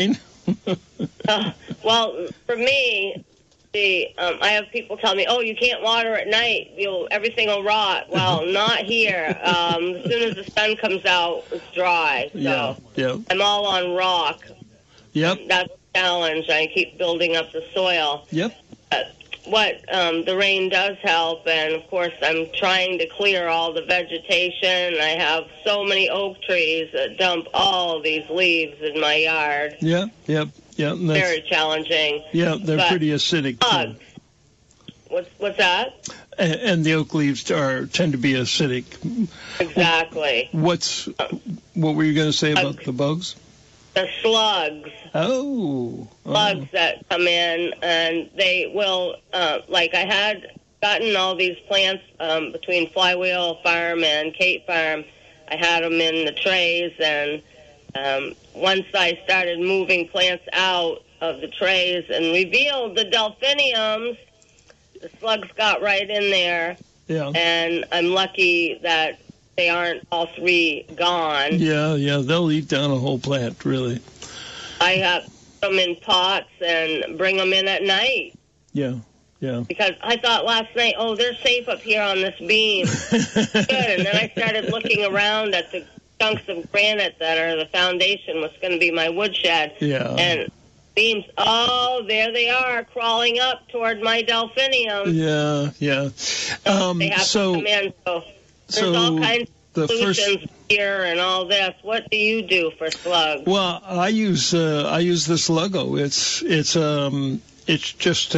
Well, for me, I have people tell me, "Oh, you can't water at night. Everything will rot." Well, not here. As soon as the sun comes out, it's dry. So yeah. I'm all on rock. Yep. That's a challenge. I keep building up the soil. Yep. The rain does help, and of course I'm trying to clear all the vegetation. I have so many oak trees that dump all these leaves in my yard. Yep. Very challenging. Yeah, they're pretty acidic too. What's that? And the oak leaves tend to be acidic. Exactly. What were you going to say about the bugs? The slugs. Oh. Slugs that come in, and they will, like I had gotten all these plants between Flywheel Farm and Kate Farm. I had them in the trays, and once I started moving plants out of the trays and revealed the delphiniums, the slugs got right in there. Yeah. And I'm lucky that they aren't all three gone. Yeah, they'll eat down a whole plant, really. I have them in pots and bring them in at night. Yeah. Because I thought last night, they're safe up here on this beam. Good. And then I started looking around at the chunks of granite that are the foundation, what's going to be my woodshed. Yeah. And beams, there they are, crawling up toward my delphinium. Yeah. They have to come in, so there's all kinds of solutions here and all this. What do you do for slugs? Well, I use this Sluggo. It's just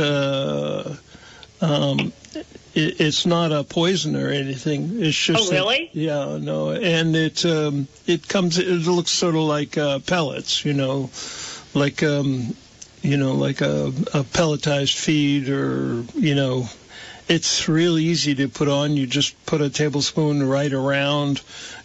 it's not a poison or anything. It's just really? Yeah, no, and it looks sort of like pellets, like like a pelletized feed, or it's really easy to put on. You just put a tablespoon right around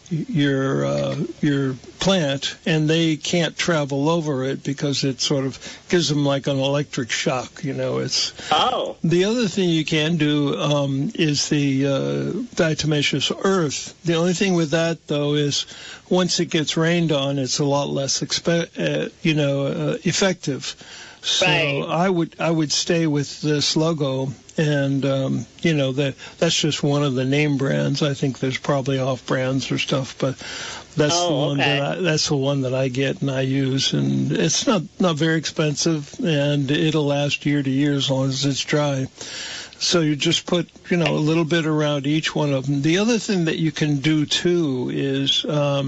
your plant, and they can't travel over it because it sort of gives them like an electric shock. The other thing you can do is the diatomaceous earth. The only thing with that, though, is once it gets rained on, it's a lot less effective. So right. I would stay with the Sluggo, and that's just one of the name brands. I think there's probably off brands or stuff, but that's the one that I get and I use, and it's not very expensive, and it'll last year to year as long as it's dry. So you just put a little bit around each one of them. The other thing that you can do too is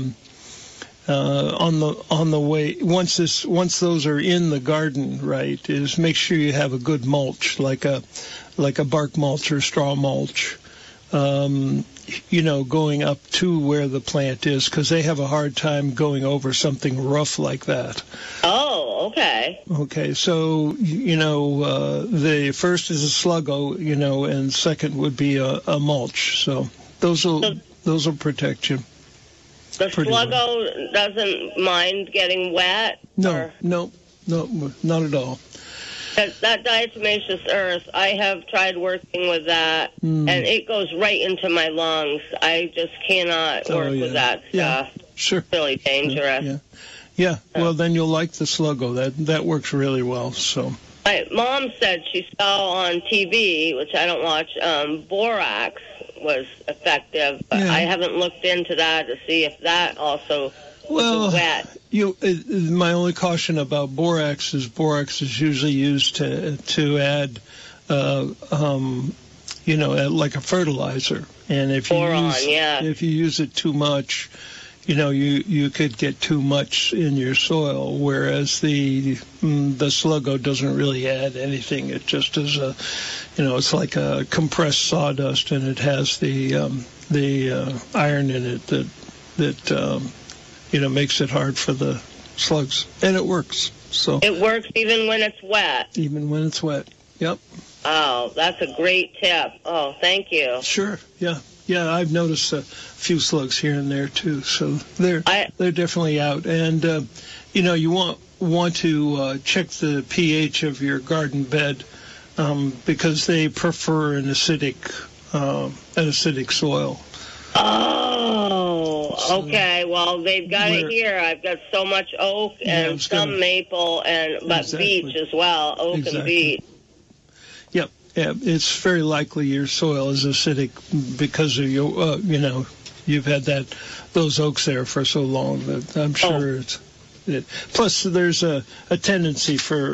on the way, once those are in the garden, right, is make sure you have a good mulch, like a bark mulch or straw mulch, going up to where the plant is, because they have a hard time going over something rough like that. Oh, okay. Okay, so the first is a Sluggo, and second would be a mulch. So those will protect you. The Sluggo doesn't mind getting wet? No, not at all. That diatomaceous earth, I have tried working with that, and it goes right into my lungs. I just cannot work with that stuff. Yeah, sure. It's really dangerous. Yeah. Well, then you'll like the Sluggo. That works really well. So. My mom said she saw on TV, which I don't watch, borax was effective, but I haven't looked into that to see if that also was wet. My only caution about borax is usually used to add, like a fertilizer, and if you use it too much, you could get too much in your soil, whereas the Sluggo doesn't really add anything. It just is it's like a compressed sawdust, and it has the iron in it that makes it hard for the slugs, and it works. So it works even when it's wet. Even when it's wet. Yep. Oh, that's a great tip. Oh, thank you. Sure. Yeah. I've noticed a few slugs here and there too, so they're definitely out. And you want to check the pH of your garden bed because they prefer an acidic soil. Oh. Oh, okay. Well, they've got it here. I've got so much oak and some maple, but beech as well, oak and beech. Yep. Yeah, it's very likely your soil is acidic because of your, you've had those oaks there for so long that I'm sure it's. Plus, there's a tendency for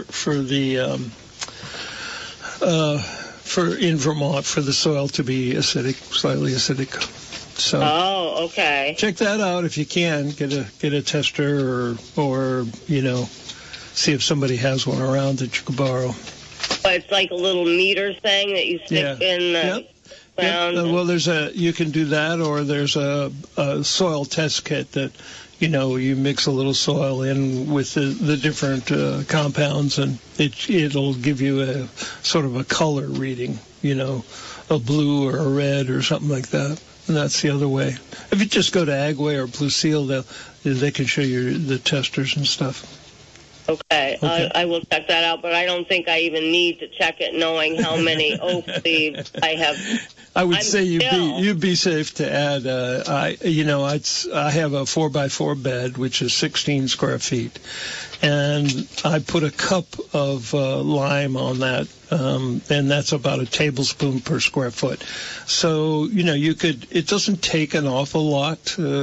in Vermont for the soil to be acidic, slightly acidic. So. Oh, okay. Check that out if you can. Get a tester or see if somebody has one around that you could borrow. It's like a little meter thing that you stick in the ground. Well, you can do that, or there's a soil test kit that. You mix a little soil in with the different compounds, and it'll give you a sort of a color reading, a blue or a red or something like that. And that's the other way. If you just go to Agway or Blue Seal, they can show you the testers and stuff. Okay. I will check that out, but I don't think I even need to check it knowing how many oak leaves I have. I would say you'd be safe to add. I have a 4x4 bed, which is 16 square feet, and I put a cup of lime on that, and that's about a tablespoon per square foot. So you could. It doesn't take an awful lot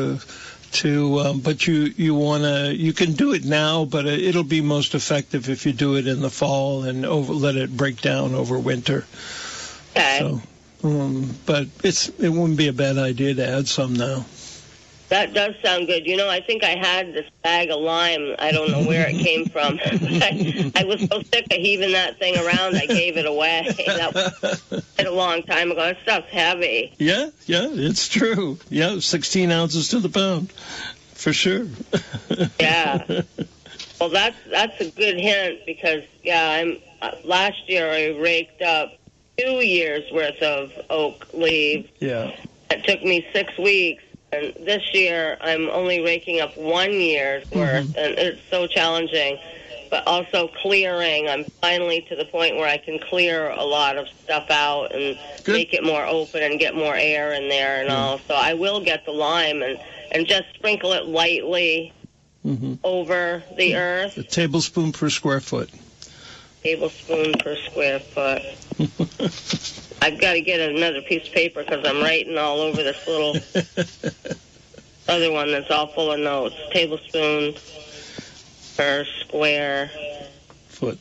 but you can do it now, but it'll be most effective if you do it in the fall and let it break down over winter. Okay. So, but it wouldn't be a bad idea to add some now. That does sound good. I think I had this bag of lime. I don't know where it came from. I was so sick of heaving that thing around, I gave it away. That was a long time ago. That stuff's heavy. Yeah, it's true. Yeah, 16 ounces to the pound, for sure. Yeah. Well, that's a good hint because, last year I raked up 2 years' worth of oak leaves. Yeah. It took me 6 weeks. And this year, I'm only raking up 1 year's worth, and it's so challenging. But also clearing, I'm finally to the point where I can clear a lot of stuff out and make it more open and get more air in there and all. So I will get the lime and just sprinkle it lightly over the earth. A tablespoon per square foot. Tablespoon per square foot. I've got to get another piece of paper because I'm writing all over this little other one that's all full of notes. Tablespoon per square foot.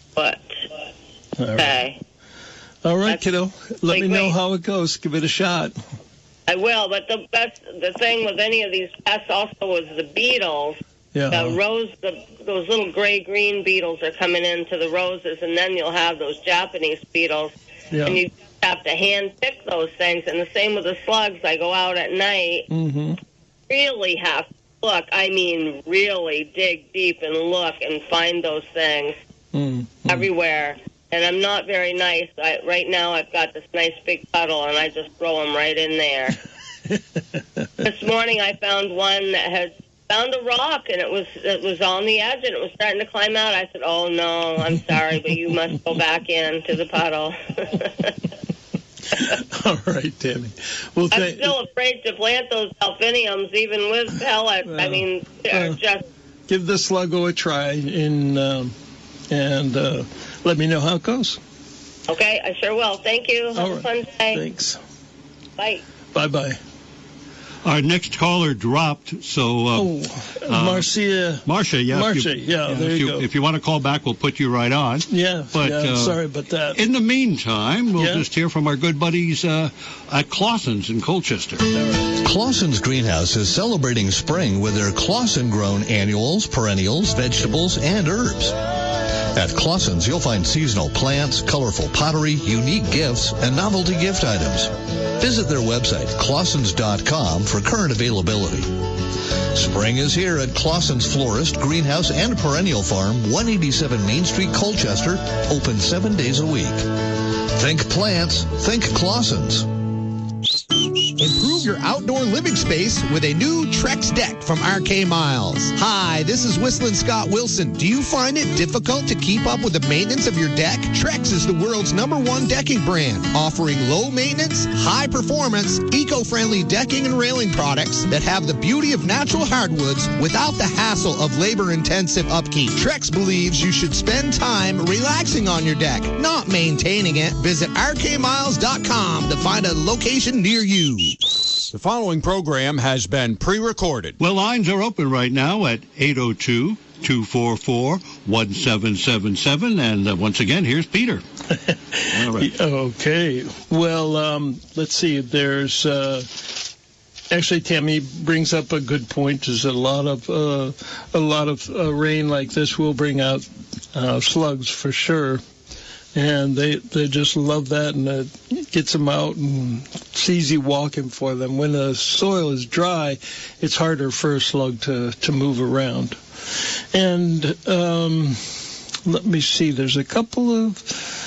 Okay. All right, kiddo. Let me know how it goes. Give it a shot. I will, but the thing with any of these pests also is the beetles. Yeah. Those little gray-green beetles are coming into the roses, and then you'll have those Japanese beetles. Yeah. And you have to hand-pick those things. And the same with the slugs. I go out at night, really have to look. I mean, really dig deep and look and find those things everywhere. And I'm not very nice. Right now I've got this nice big puddle, and I just throw them right in there. This morning I found one that had found a rock, and it was on the edge, and it was starting to climb out. I said, "Oh no, I'm sorry, but you must go back into the puddle." All right, Tammy. Well, I'm still afraid to plant those delphiniums, even with pellets. I mean, they're just give the Sluggo a try, and let me know how it goes. Okay, I sure will. Thank you. Have a fun day. Thanks. Bye. Bye. Our next caller dropped, so... Marcia, yeah. Marcia, there you go. If you want to call back, we'll put you right on. Yeah, sorry about that. In the meantime, we'll just hear from our good buddies at Clausen's in Colchester. Right. Clausen's Greenhouse is celebrating spring with their Clausen-grown annuals, perennials, vegetables, and herbs. At Clausen's, you'll find seasonal plants, colorful pottery, unique gifts, and novelty gift items. Visit their website, clausens.com, for current availability. Spring is here at Clausen's Florist, Greenhouse, and Perennial Farm, 187 Main Street, Colchester, open 7 days a week. Think plants, think Clausen's. Improve Improve your outdoor living space with a new Trex deck from RK Miles. Hi, this is Whistling Scott Wilson. Do you find it difficult to keep up with the maintenance of your deck? Trex is the world's #1 decking brand, offering low maintenance, high performance, eco-friendly decking and railing products that have the beauty of natural hardwoods without the hassle of labor-intensive upkeep. Trex believes you should spend time relaxing on your deck, not maintaining it. Visit rkmiles.com to find a location near you. The following program has been pre-recorded. Well, lines are open right now at 802-244-1777. And once again, here's Peter. All right. Okay. Well, let's see. There's actually, Tammy brings up a good point. Is a lot of rain like this will bring out slugs for sure. And they just love that, and it gets them out, and it's easy walking for them. When the soil is dry, it's harder for a slug to move around. And let me see, there's a couple of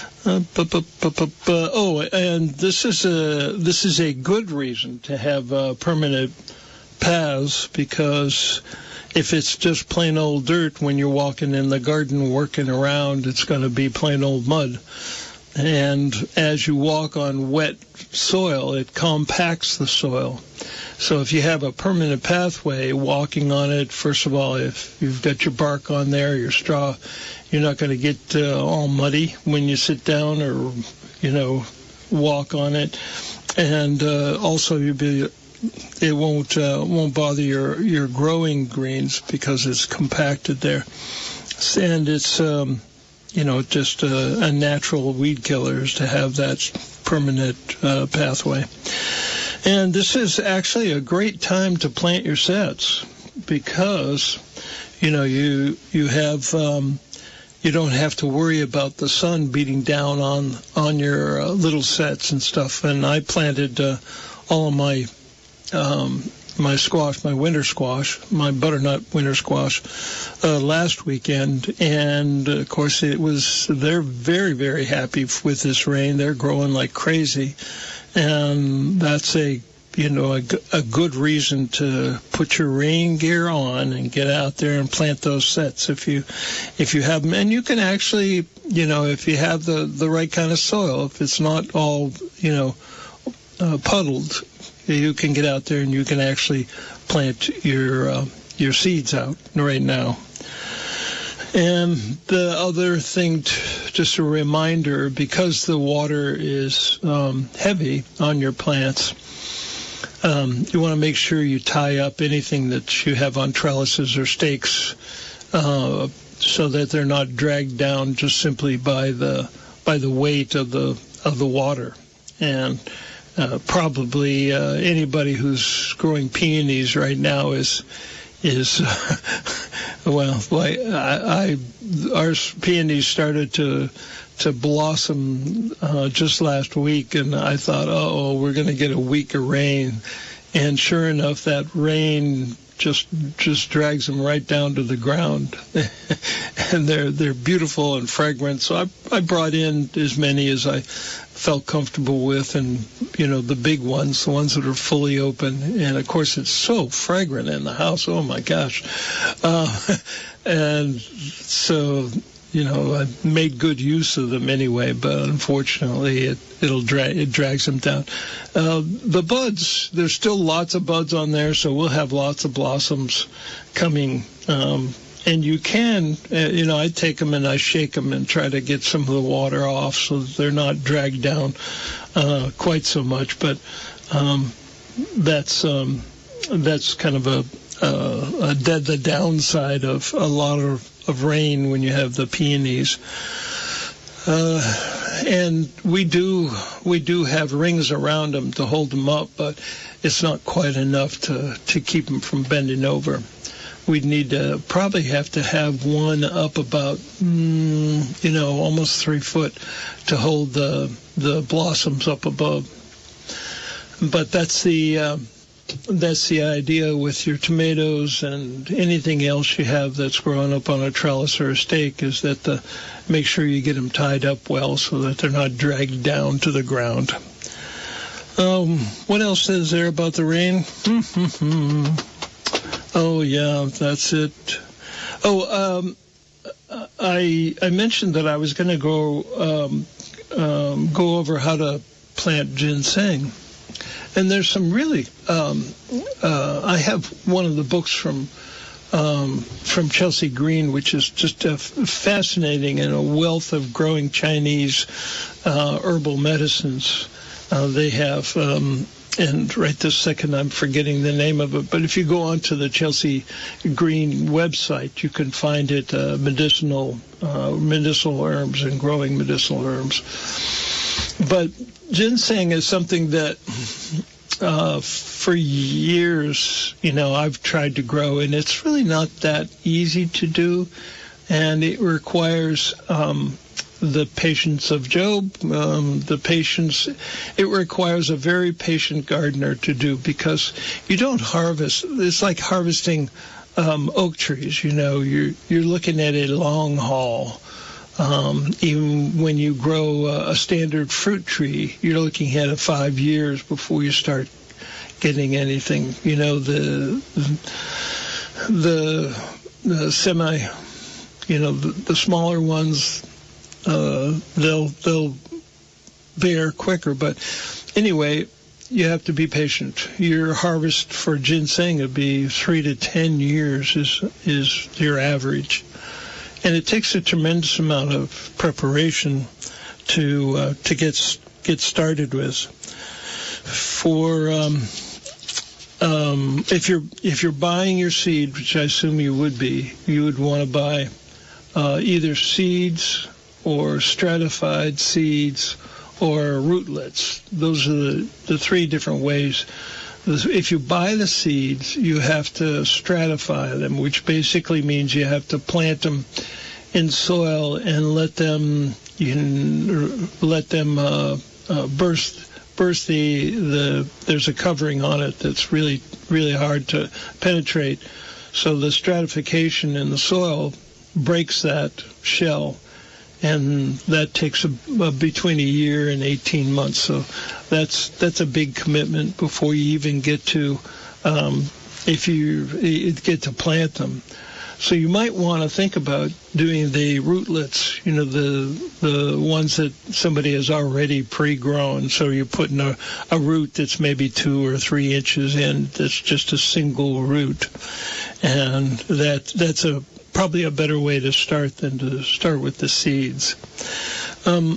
and this is a good reason to have permanent paths, because if it's just plain old dirt, when you're walking in the garden working around, it's going to be plain old mud. And as you walk on wet soil, it compacts the soil. So if you have a permanent pathway, walking on it, first of all, if you've got your bark on there, your straw, you're not going to get all muddy when you sit down or, walk on it. And also it won't bother your growing greens because it's compacted there, and it's just a natural weed killer is to have that permanent pathway. And this is actually a great time to plant your sets, because you have you don't have to worry about the sun beating down on your little sets and stuff. And I planted all of my squash, my winter squash, my butternut winter squash, last weekend, and of course they're very, very happy with this rain. They're growing like crazy, and that's a good reason to put your rain gear on and get out there and plant those sets if you have them. And you can actually, if you have the right kind of soil, if it's not all puddled, you can get out there and you can actually plant your seeds out right now. And the other thing, just a reminder, because the water is heavy on your plants, you want to make sure you tie up anything that you have on trellises or stakes, so that they're not dragged down just simply by the weight of the water. And probably anybody who's growing peonies right now is well, like our peonies started to blossom just last week, and I thought, we're going to get a week of rain, and sure enough, that rain just drags them right down to the ground. And they're beautiful and fragrant. So I brought in as many as I felt comfortable with, and the big ones, the ones that are fully open. And of course, it's so fragrant in the house. Oh my gosh! And so I made good use of them anyway. But unfortunately, it drags them down. The buds, there's still lots of buds on there, so we'll have lots of blossoms coming. And you can, I take them and I shake them and try to get some of the water off so that they're not dragged down quite so much. But that's kind of the downside of a lot of rain when you have the peonies. And we do have rings around them to hold them up, but it's not quite enough to keep them from bending over. We'd need to probably have to have one up about, almost 3 foot to hold the blossoms up above. But that's the idea with your tomatoes and anything else you have that's growing up on a trellis or a stake, is that make sure you get them tied up well so that they're not dragged down to the ground. What else is there about the rain? Oh, yeah, that's it. I mentioned that I was going to go over how to plant ginseng. And there's some really, I have one of the books from Chelsea Green, which is just fascinating, and a wealth of growing Chinese herbal medicines. They have, and right this second I'm forgetting the name of it, but if you go onto the Chelsea Green website, you can find it, medicinal herbs and growing medicinal herbs. But ginseng is something that for years, I've tried to grow, and it's really not that easy to do, and it requires the patience of Job, it requires a very patient gardener to do, because you don't harvest. It's like harvesting oak trees. You're looking at a long haul. Even when you grow a standard fruit tree, you're looking at 5 years before you start getting anything. The semi, the smaller ones, they'll bear quicker. But anyway, you have to be patient. Your harvest for ginseng would be 3 to 10 years is your average. And it takes a tremendous amount of preparation to get started with. For if you're buying your seed, which I assume you would be, you would want to buy either seeds or stratified seeds or rootlets. Those are the three different ways. If you buy the seeds, you have to stratify them, which basically means you have to plant them in soil and let them burst the. There's a covering on it that's really, really hard to penetrate. So the stratification in the soil breaks that shell, and that takes between a year and 18 months. So that's a big commitment before you even get to if you get to plant them. So you might want to think about doing the rootlets, the ones that somebody has already pre-grown. So you're putting a root that's maybe 2 or 3 inches in, that's just a single root, and that's probably a better way to start than to start with the seeds. And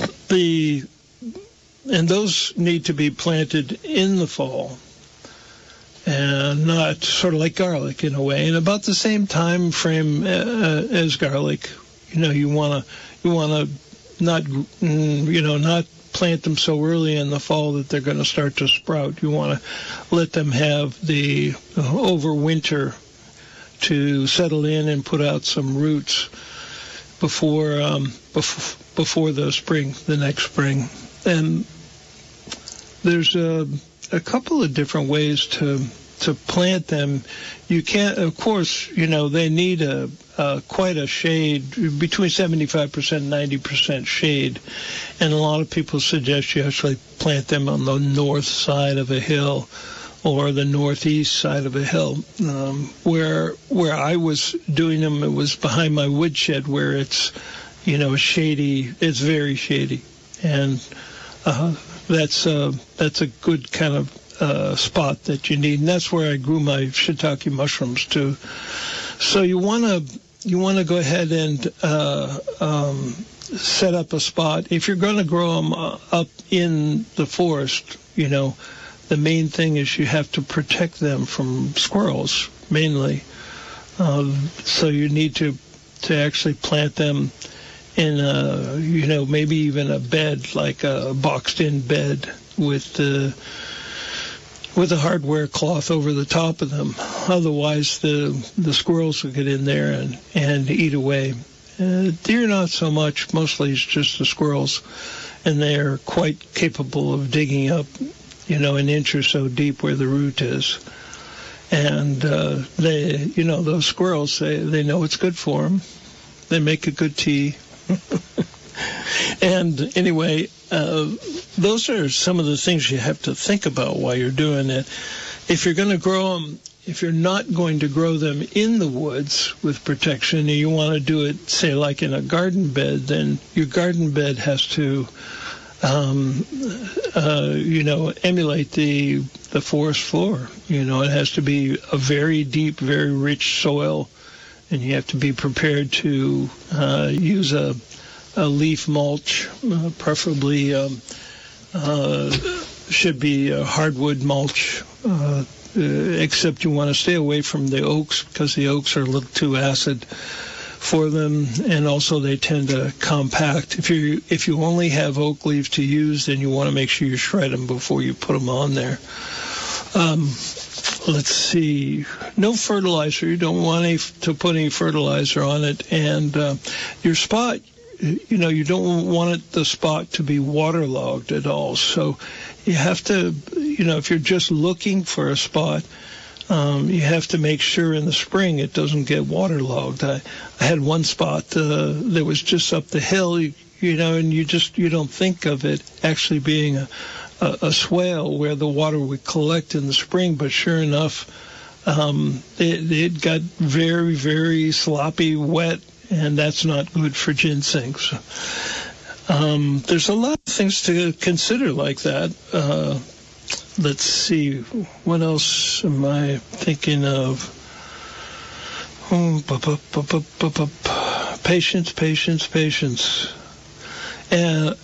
those need to be planted in the fall, and not sort of like garlic in a way, and about the same time frame as garlic. You want to not plant them so early in the fall that they're going to start to sprout. You want to let them have the overwinter to settle in and put out some roots before the spring, the next spring. And there's a couple of different ways to plant them. You can't, of course, they need quite a shade, between 75% and 90% shade. And a lot of people suggest you actually plant them on the north side of a hill or the northeast side of a hill. Where I was doing them, it was behind my woodshed, where it's, shady. It's very shady. And that's a good kind of spot that you need, and that's where I grew my shiitake mushrooms too. So you want to go ahead and set up a spot. If you're going to grow them up in the forest, the main thing is you have to protect them from squirrels mainly. So you need to actually plant them in maybe even a bed, like a boxed-in bed with a hardware cloth over the top of them. Otherwise, the squirrels will get in there and eat away. Deer, not so much. Mostly it's just the squirrels, and they are quite capable of digging up, an inch or so deep where the root is. And those squirrels, they know it's good for them. They make a good tea. And anyway, those are some of the things you have to think about while you're doing it. If you're going to grow them, if you're not going to grow them in the woods with protection, and you want to do it, say, like in a garden bed, then your garden bed has to, emulate the forest floor. It has to be a very deep, very rich soil, and you have to be prepared to use a leaf mulch, preferably should be a hardwood mulch, except you want to stay away from the oaks because the oaks are a little too acid for them, and also they tend to compact. If you only have oak leaves to use, then you want to make sure you shred them before you put them on there. Let's see. No fertilizer. You don't want to put any fertilizer on it, and your spot. You don't want the spot to be waterlogged at all. So you have to, if you're just looking for a spot, you have to make sure in the spring it doesn't get waterlogged. I had one spot that was just up the hill, and you don't think of it actually being a swale where the water would collect in the spring, but sure enough, it got very, very sloppy, wet, and that's not good for ginseng. So, there's a lot of things to consider like that. Let's see, what else am I thinking of? Patience. And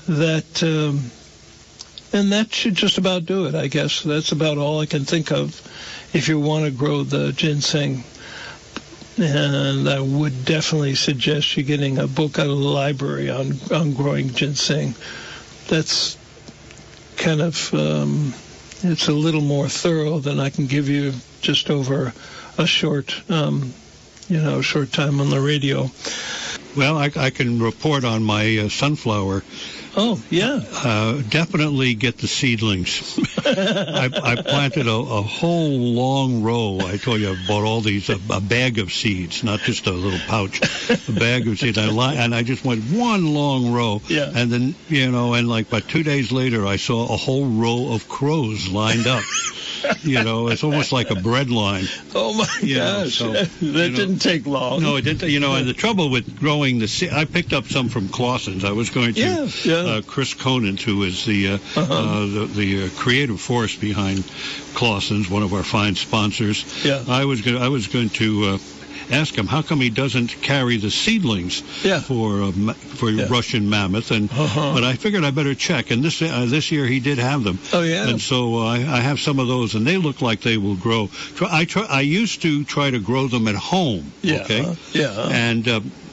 that should just about do it, I guess. That's about all I can think of if you want to grow the ginseng. And I would definitely suggest you getting a book out of the library on growing ginseng. That's kind of, it's a little more thorough than I can give you just over a short time on the radio. Well, I can report on my sunflower. Oh, yeah. Definitely get the seedlings. I planted a whole long row. I told you I bought all these, a bag of seeds, not just a little pouch, a bag of seeds. And I just went one long row. Yeah. And then, about 2 days later, I saw a whole row of crows lined up. It's almost like a bread line. Oh, my gosh. That didn't take long. No, it didn't. And the trouble with growing the seed, I picked up some from Clausen's. I was going to Chris Conant, who is the creative force behind Clausen's, one of our fine sponsors. Yeah. I was going to ask him how come he doesn't carry the seedlings for Russian mammoth, but I figured I better check. And this year he did have them. Oh yeah. And so I have some of those, and they look like they will grow. I used to try to grow them at home. Yeah. Okay. Yeah. And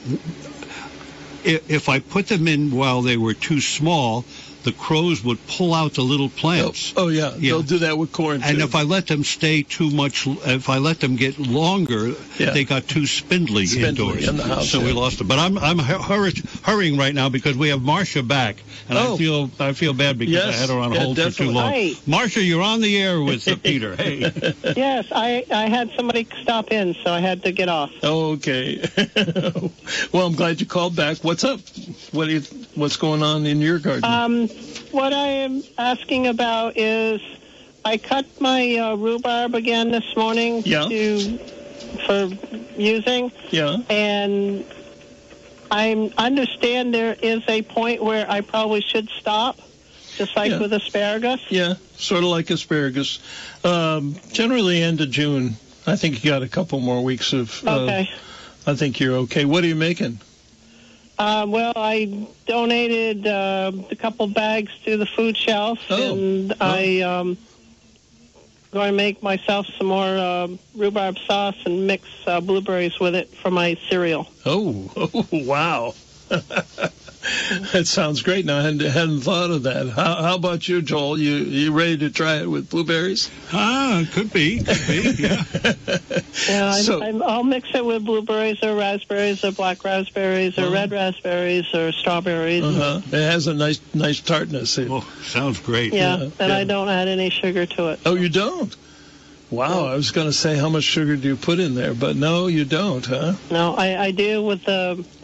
if I put them in while they were too small, the crows would pull out the little plants. Oh yeah. They'll do that with corn, and too. if I let them stay too much, if I let them get longer, they got too spindly indoors. In the house, so we lost them. But I'm hurrying right now because we have Marcia back, and I feel bad because I had her on hold for too long. Hi. Marcia, you're on the air with Peter. Hey. Yes, I had somebody stop in, so I had to get off. Okay. Well, I'm glad you called back. What's up? What's going on in your garden? What I am asking about is I cut my rhubarb again this morning for using. Yeah. And I understand there is a point where I probably should stop, just like with asparagus. Yeah, sort of like asparagus. Generally end of June. I think you got a couple more weeks of... Okay. I think you're okay. What are you making? Well, I donated a couple bags to the food shelf, and I'm going to make myself some more rhubarb sauce and mix blueberries with it for my cereal. Oh wow. That sounds great. Now, I hadn't thought of that. How about you, Joel? You ready to try it with blueberries? Could be, yeah. I'll mix it with blueberries or raspberries or black raspberries or red raspberries or strawberries. It has a nice tartness. Oh, sounds great. Yeah, I don't add any sugar to it. Oh, you don't? Wow, I was going to say how much sugar do you put in there, but no, you don't, huh? No, I do with the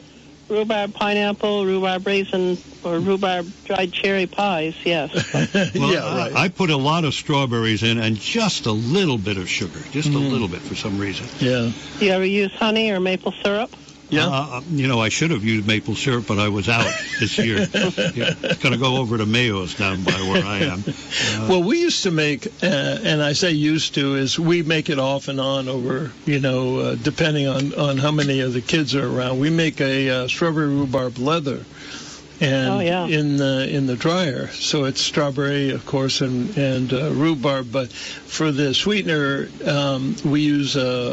rhubarb pineapple, rhubarb raisin, or rhubarb dried cherry pies, yes. Well, yeah, right. I put a lot of strawberries in and just a little bit of sugar, just a little bit for some reason. Yeah. Do you ever use honey or maple syrup? Yeah. I should have used maple syrup, but I was out this year. Going to go over to Mayo's down by where I am. Well, we used to make, and I say used to, is we make it off and on over, depending on how many of the kids are around. We make a strawberry rhubarb leather. And in the dryer, so it's strawberry, of course, and rhubarb. But for the sweetener, we use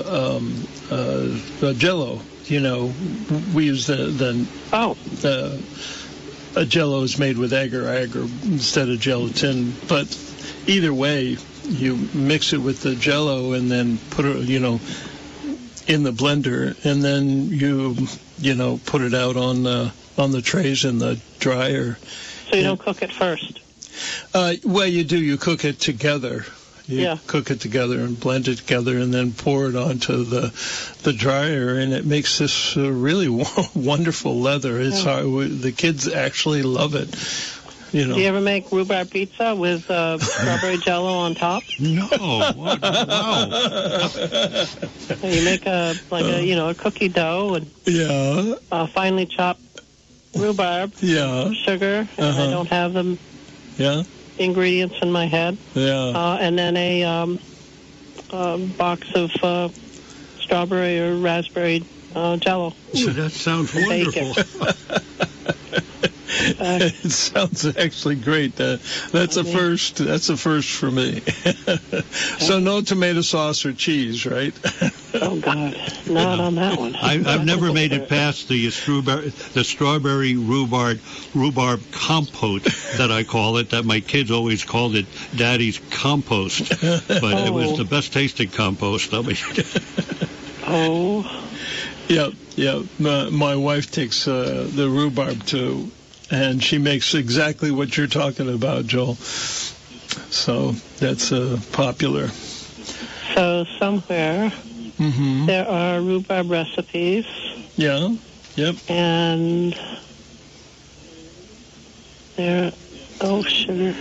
Jell-O. We use the Jell-O is made with agar-agar instead of gelatin. But either way, you mix it with the Jell-O and then put it, in the blender, and then you put it out on the trays in the dryer. So you don't cook it first? Well, you do. You cook it together. You cook it together and blend it together and then pour it onto the dryer, and it makes this really wonderful leather. It's hard. The kids actually love it. Do you ever make rhubarb pizza with strawberry Jell-O on top? No. Wow. You make a cookie dough and finely chopped rhubarb, sugar, and I don't have them. Ingredients in my head. And then a box of strawberry or raspberry Jell-O. That sounds wonderful. It sounds actually great. That's a first. That's a first for me. So no tomato sauce or cheese, right? Oh God, not on that one. I've never made it past the strawberry rhubarb compote that I call it. That my kids always called it Daddy's compost, but it was the best tasting compost. Yeah. My wife takes the rhubarb too. And she makes exactly what you're talking about, Joel. So that's popular. So somewhere there are rhubarb recipes. Yeah. Yep. And there, sugar.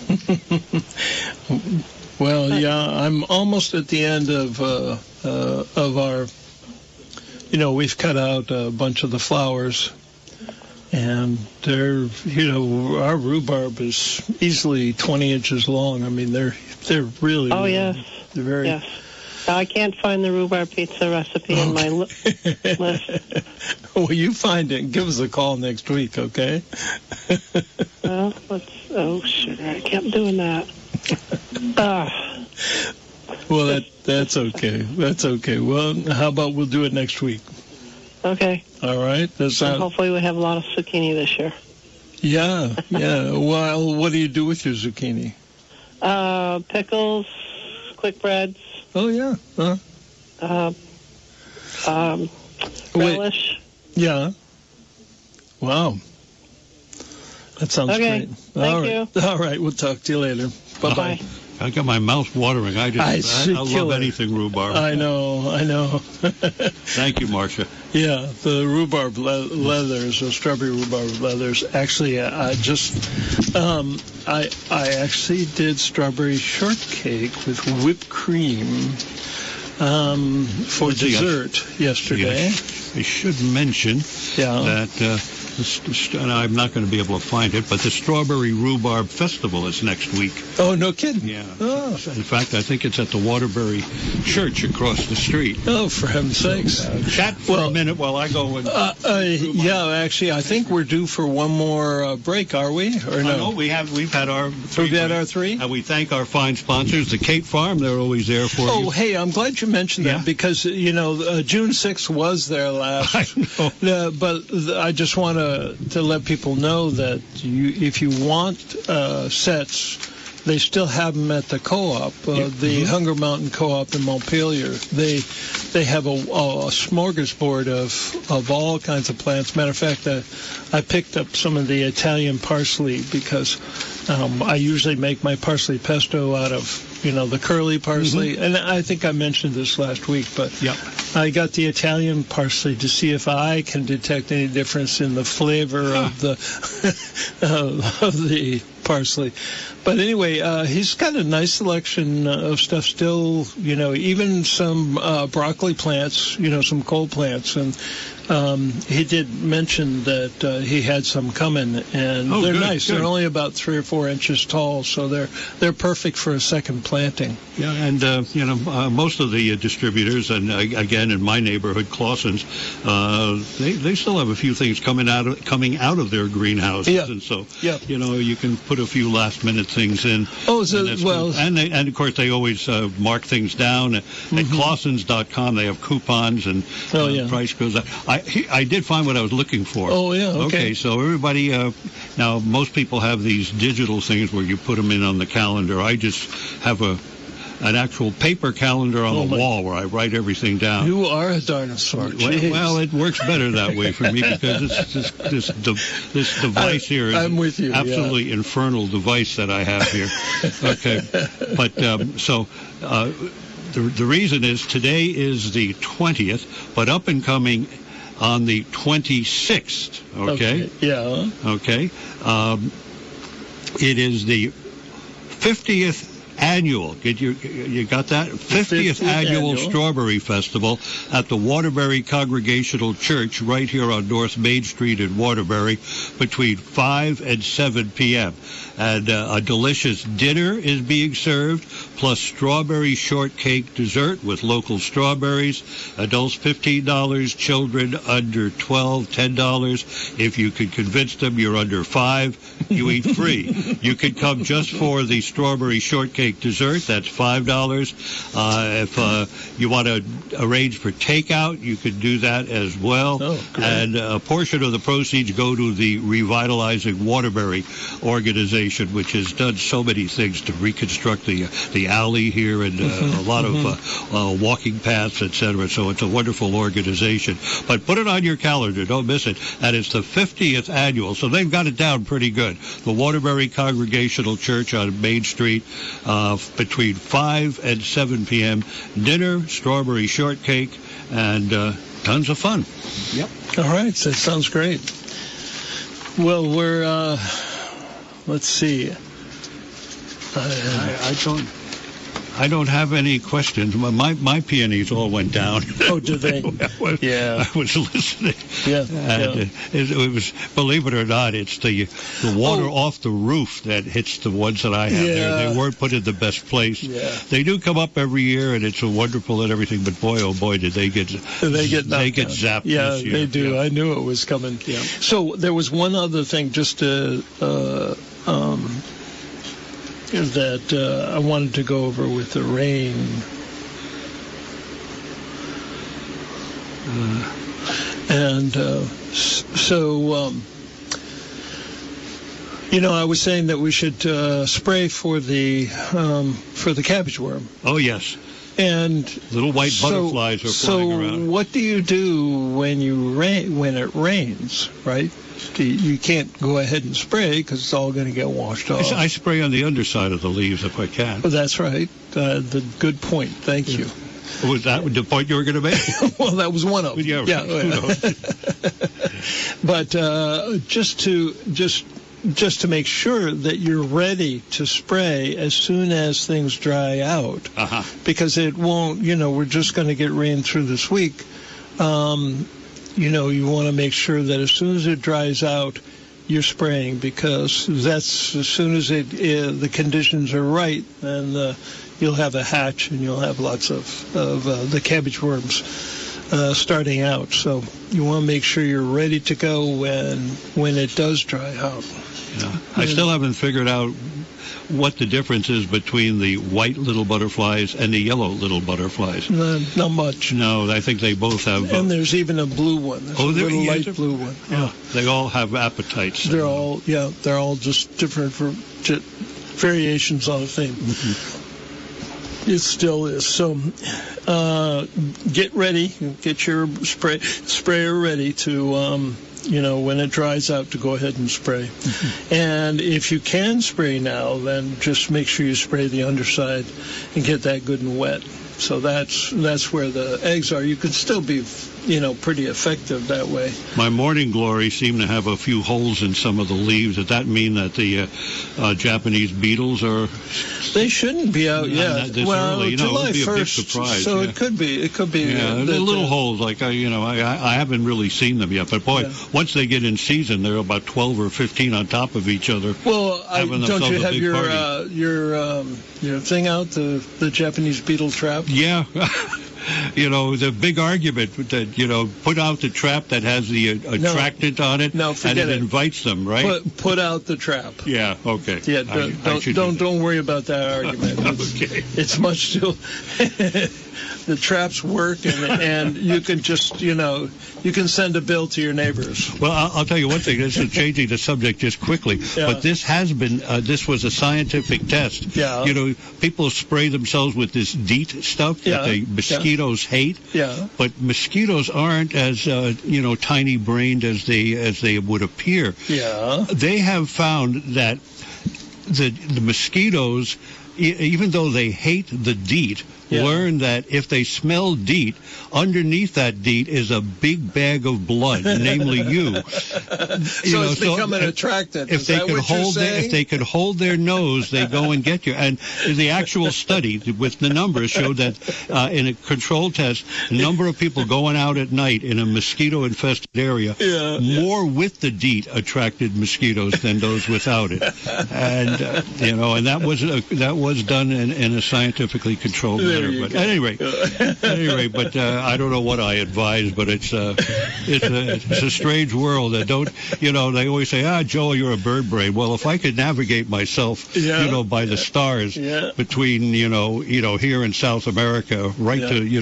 Well, I'm almost at the end of our. We've cut out a bunch of the flowers. And they're, our rhubarb is easily 20 inches long. I mean, they're really. Oh, yes. They're very. Yes. I can't find the rhubarb pizza recipe in my list. Well, you find it and give us a call next week, okay? Well, sugar. I kept doing that. Well, that's okay. That's okay. Well, how about we'll do it next week? Okay. All right. Hopefully we have a lot of zucchini this year. Yeah. Well, what do you do with your zucchini? Pickles, quick breads. Oh, yeah. Relish. Yeah. Wow. That sounds great. Thank you. All right. We'll talk to you later. Bye-bye. I got my mouth watering. I love anything rhubarb. I know. Thank you, Marcia. Yeah, the rhubarb leathers, the strawberry rhubarb leathers. Actually, I actually did strawberry shortcake with whipped cream for dessert yesterday. I should mention that. And I'm not going to be able to find it, but the Strawberry Rhubarb Festival is next week. Oh, no kidding. Yeah. Oh. In fact, I think it's at the Waterbury Church across the street. Oh, for heaven's sakes. Chat for a minute while I go and... actually, I think we're due for one more break, are we? Or no? No, we've had our three. We've had our three? And we thank our fine sponsors, the Kate Farm. They're always there for you. Oh, hey, I'm glad you mentioned that because, June 6th was their last. I know. But I just want to let people know that if you want sets, they still have them at the co-op, the Hunger Mountain Co-op in Montpelier. They have a smorgasbord of all kinds of plants. Matter of fact, I picked up some of the Italian parsley because I usually make my parsley pesto out of the curly parsley, and I think I mentioned this last week, but I got the Italian parsley to see if I can detect any difference in the flavor of the of the parsley. But anyway, he's got a nice selection of stuff still, even some broccoli plants, some cold plants. And he did mention that he had some coming, and they're good, nice. Good. They're only about 3 or 4 inches tall, so they're perfect for a second planting. Yeah, and most of the distributors, and again in my neighborhood, Clausen's, they still have a few things coming out of their greenhouses, and so you can put a few last minute things in. Oh, so and of course they always mark things down at Clausens.com. They have coupons and price goes up. I did find what I was looking for. Oh yeah. Okay, so everybody now most people have these digital things where you put them in on the calendar. I just have an actual paper calendar on the wall where I write everything down. You are a dinosaur. Well, it works better that way for me because this device here is I'm with you, absolutely infernal device that I have here. Okay, but the reason is today is the 20th, but up and coming on the 26th. Okay. Yeah. Okay. It is the 50th annual. You got that? 50th annual Strawberry Festival at the Waterbury Congregational Church right here on North Main Street in Waterbury between 5 and 7 p.m. And a delicious dinner is being served, plus strawberry shortcake dessert with local strawberries. Adults $15, children under 12, $10. If you can convince them you're under 5, you eat free. You can come just for the strawberry shortcake dessert. That's $5. If you want to arrange for takeout, you can do that as well. And a portion of the proceeds go to the Revitalizing Waterbury organization, which has done so many things to reconstruct the alley here and a lot of walking paths, etc. So it's a wonderful organization. But put it on your calendar. Don't miss it. And it's the 50th annual. So they've got it down pretty good. The Waterbury Congregational Church on Main Street between 5 and 7 p.m. Dinner, strawberry shortcake, and tons of fun. Yep. All right. That sounds great. Well, we're... let's see. I don't have any questions. My peonies all went down. Oh, did they? I was listening. Yeah. And it was, believe it or not, it's the water off the roof that hits the ones that I have there. They weren't put in the best place. Yeah. They do come up every year, and it's wonderful and everything. But boy, oh boy, did they get zapped. Yeah, this year. They do. Yeah. I knew it was coming. Yeah. So there was one other thing, just to. That I wanted to go over with the rain. I was saying that we should spray for the cabbage worm. Oh yes. And little white butterflies are flying around. So what do you do when it rains, right? You can't go ahead and spray because it's all going to get washed off. I spray on the underside of the leaves if I can. Oh, that's right. The good point. Thank you. Was that the point you were going to make? Well, that was one of them. Yeah. But just to make sure that you're ready to spray as soon as things dry out, because it won't. We're just going to get rain through this week. You want to make sure that as soon as it dries out, you're spraying, because that's as soon as the conditions are right, then you'll have a hatch and you'll have lots of the cabbage worms starting out. So you want to make sure you're ready to go when it does dry out. Yeah. I still haven't figured out what the difference is between the white little butterflies and the yellow little butterflies. Not much. No, I think they both have. And there's even a blue one. There's a little light blue one. Yeah. They all have appetites. They're all just different variations on a theme. Mm-hmm. It still is. So get ready. Get your sprayer ready to. When it dries out, to go ahead and spray. Mm-hmm. And if you can spray now, then just make sure you spray the underside and get that good and wet. So that's where the eggs are. You could still be, pretty effective that way. My morning glory seem to have a few holes in some of the leaves. Does that mean that the Japanese beetles are? They shouldn't be out yet. Well, early. July 1st, so it could be. It could be. Yeah, the little holes. Like I haven't really seen them yet. But boy, once they get in season, they're about 12 or 15 on top of each other. Well, don't you have your thing out, the Japanese beetle trap? Yeah. The big argument that, put out the trap that has the attractant on it, and it invites them, right? Put out the trap. Yeah, okay. Yeah, don't worry about that argument. Okay. It's much too... The traps work, and you can just, you can send a bill to your neighbors. Well, I'll tell you one thing. This is changing the subject just quickly, but this was a scientific test. Yeah. People spray themselves with this DEET stuff that the mosquitoes hate. Yeah. But mosquitoes aren't as, tiny-brained as they would appear. Yeah. They have found that the mosquitoes, even though they hate the DEET, learn that if they smell DEET, underneath that DEET is a big bag of blood, namely you. It's becoming attractant. If they could hold their nose, they go and get you. And the actual study with the numbers showed that in a control test, the number of people going out at night in a mosquito-infested area, more with the DEET attracted mosquitoes than those without it. And and that was done in a scientifically controlled manner. But at any rate, I don't know what I advise, but it's a strange world. They always say, Joe, you're a bird brain. Well, if I could navigate myself, by the stars between, here in South America, right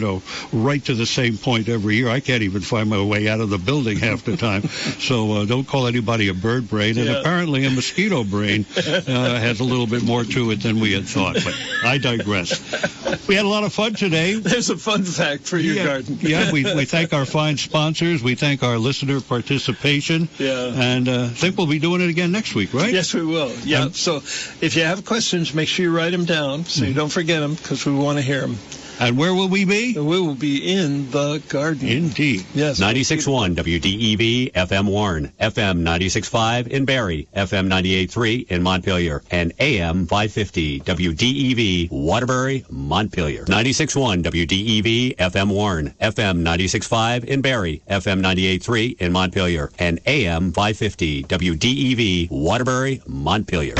to the same point every year, I can't even find my way out of the building half the time. So don't call anybody a bird brain. And apparently a mosquito brain has a little bit more to it than we had thought. But I digress. We had a lot of fun today. There's a fun fact for your garden. We thank our fine sponsors. We thank our listener participation. Yeah. And think we'll be doing it again next week, right? Yes, we will. Yeah. So if you have questions, make sure you write them down so you don't forget them, because we want to hear them. And where will we be? We will be in the garden. Indeed. Yes. 96.1 WDEV FM Warren, FM 96.5 in Barrie, FM 98.3 in Montpelier, and AM 550 WDEV Waterbury, Montpelier. 96.1 WDEV FM Warren, FM 96.5 in Barrie, FM 98.3 in Montpelier, and AM 550 WDEV Waterbury, Montpelier.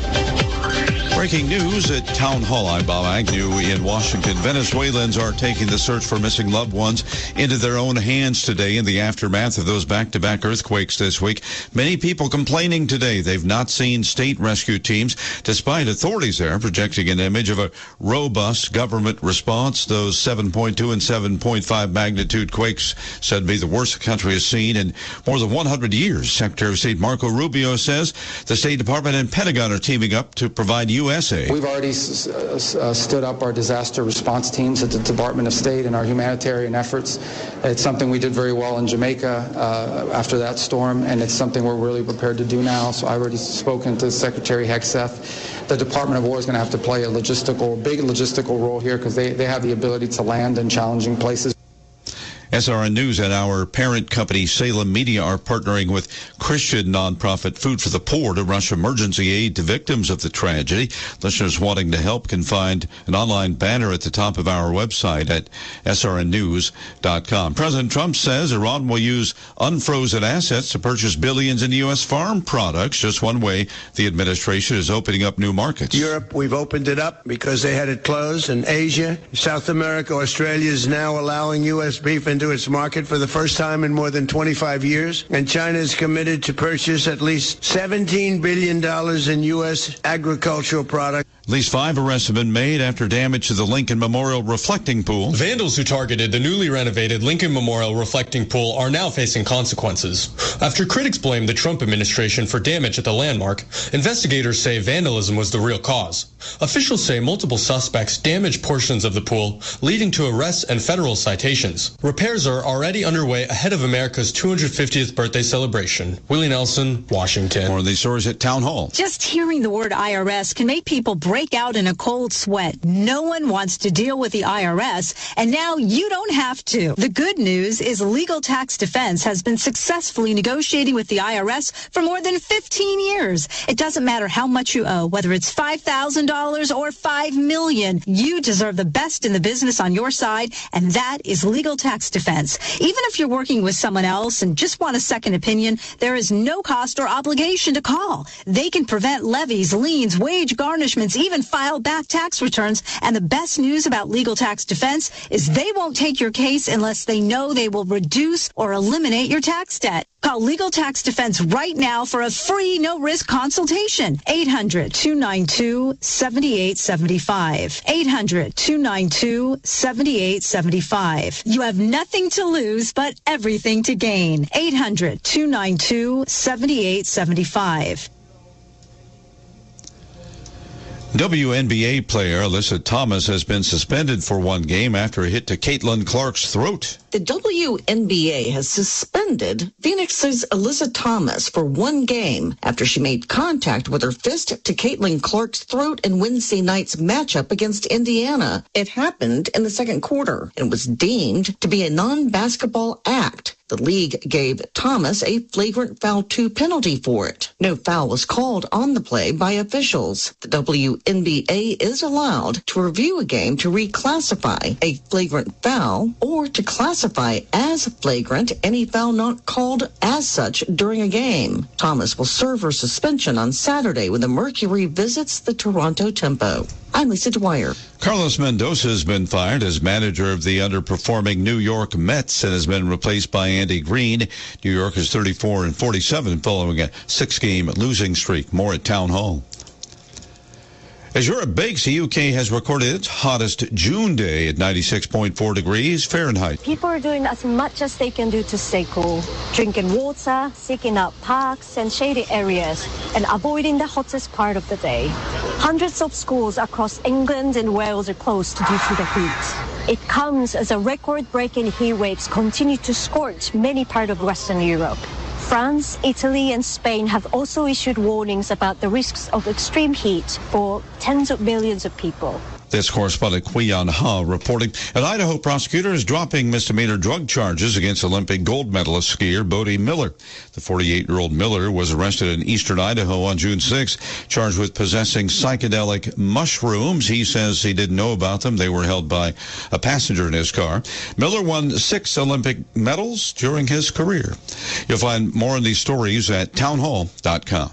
Breaking news at Town Hall. I'm Bob Agnew in Washington. Venezuelans are taking the search for missing loved ones into their own hands today in the aftermath of those back-to-back earthquakes this week. Many people complaining today they've not seen state rescue teams, despite authorities there projecting an image of a robust government response. Those 7.2 and 7.5 magnitude quakes said to be the worst the country has seen in more than 100 years. Secretary of State Marco Rubio says the State Department and Pentagon are teaming up to provide USA. We've already stood up our disaster response teams at the Department of State and our humanitarian efforts. It's something we did very well in Jamaica after that storm, and it's something we're really prepared to do now. So I've already spoken to Secretary Hegseth. The Department of War is going to have to play a big logistical role here, because they have the ability to land in challenging places. SRN News and our parent company Salem Media are partnering with Christian nonprofit Food for the Poor to rush emergency aid to victims of the tragedy. Listeners wanting to help can find an online banner at the top of our website at srnnews.com. President Trump says Iran will use unfrozen assets to purchase billions in U.S. farm products. Just one way the administration is opening up new markets. Europe, we've opened it up because they had it closed. And Asia, South America, Australia is now allowing U.S. beef into its market for the first time in more than 25 years. And China is committed to purchase at least $17 billion in U.S. agricultural products. At least 5 arrests have been made after damage to the Lincoln Memorial reflecting pool. Vandals who targeted the newly renovated Lincoln Memorial reflecting pool are now facing consequences. After critics blame the Trump administration for damage at the landmark, investigators say vandalism was the real cause. Officials say multiple suspects damaged portions of the pool, leading to arrests and federal citations. Repairs are already underway ahead of America's 250th birthday celebration. Willie Nelson, Washington. More of these stories at Town Hall. Just hearing the word IRS can make people break break out in a cold sweat. No one wants to deal with the IRS, and now you don't have to. The good news is Legal Tax Defense has been successfully negotiating with the IRS for more than 15 years. It doesn't matter how much you owe, whether it's $5,000 or $5 million. You deserve the best in the business on your side, and that is Legal Tax Defense. Even if you're working with someone else and just want a second opinion, there is no cost or obligation to call. They can prevent levies, liens, wage garnishments, even file back tax returns. And the best news about Legal Tax Defense is they won't take your case unless they know they will reduce or eliminate your tax debt. Call Legal Tax Defense right now for a free, no-risk consultation. 800-292-7875. 800-292-7875. You have nothing to lose, but everything to gain. 800-292-7875. WNBA player Alyssa Thomas has been suspended for one game after a hit to Caitlin Clark's throat. The WNBA has suspended Phoenix's Alyssa Thomas for one game after she made contact with her fist to Caitlin Clark's throat in Wednesday night's matchup against Indiana. It happened in the second quarter and was deemed to be a non-basketball act. The league gave Thomas a flagrant foul 2 penalty for it. No foul was called on the play by officials. The WNBA is allowed to review a game to reclassify a flagrant foul or to classify as flagrant any foul not called as such during a game. Thomas will serve her suspension on Saturday when the Mercury visits the Toronto Tempo. I'm Lisa Dwyer. Carlos Mendoza has been fired as manager of the underperforming New York Mets and has been replaced by Andy Green. New York is 34-47 following a 6-game losing streak. More at Town Hall. As Europe bakes, the UK has recorded its hottest June day at 96.4 degrees Fahrenheit. People are doing as much as they can do to stay cool, drinking water, seeking out parks and shady areas, and avoiding the hottest part of the day. Hundreds of schools across England and Wales are closed due to the heat. It comes as a record-breaking heat waves continue to scorch many parts of Western Europe. France, Italy, and Spain have also issued warnings about the risks of extreme heat for tens of millions of people. This correspondent Kweon Ha reporting. An Idaho prosecutor is dropping misdemeanor drug charges against Olympic gold medalist skier Bode Miller. The 48-year-old Miller was arrested in eastern Idaho on June 6, charged with possessing psychedelic mushrooms. He says he didn't know about them. They were held by a passenger in his car. Miller won 6 Olympic medals during his career. You'll find more on these stories at townhall.com.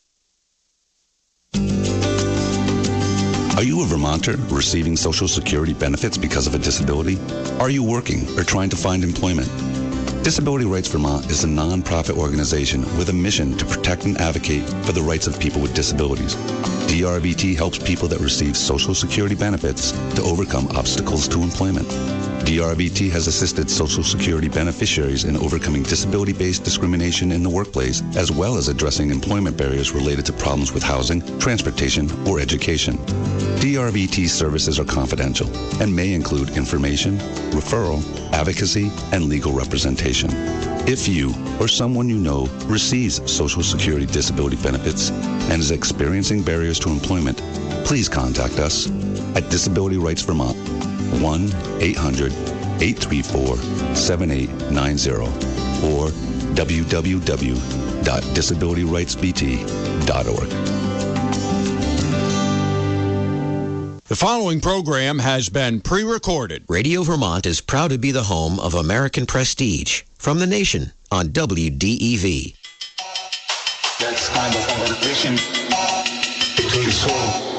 Are you a Vermonter receiving Social Security benefits because of a disability? Are you working or trying to find employment? Disability Rights Vermont is a non-profit organization with a mission to protect and advocate for the rights of people with disabilities. DRVT helps people that receive Social Security benefits to overcome obstacles to employment. DRVT has assisted Social Security beneficiaries in overcoming disability-based discrimination in the workplace, as well as addressing employment barriers related to problems with housing, transportation, or education. DRVT services are confidential and may include information, referral, advocacy, and legal representation. If you or someone you know receives Social Security disability benefits and is experiencing barriers to employment, please contact us at Disability Rights Vermont, 1-800-834-7890 or www.disabilityrightsvt.org. The following program has been pre-recorded. Radio Vermont is proud to be the home of American Prestige from the nation on WDEV. That's kind of conversation between soul